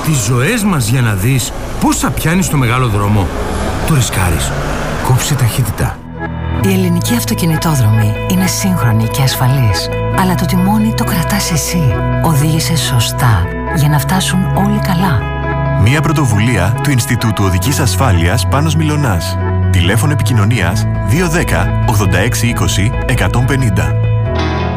τις ζωές μας για να δεις πώς θα πιάνεις το μεγάλο δρόμο. Το ρισκάρεις. Κόψε ταχύτητα. Οι ελληνικοί αυτοκινητόδρομοι είναι σύγχρονοι και ασφαλείς. Αλλά το τιμόνι το κρατάς εσύ. Οδήγησε σωστά για να φτάσουν όλοι καλά. Μία πρωτοβουλία του Ινστιτούτου Οδικής Ασφάλειας Πάνος Μιλωνάς. Τηλέφωνο επικοινωνίας 210 86 20 150.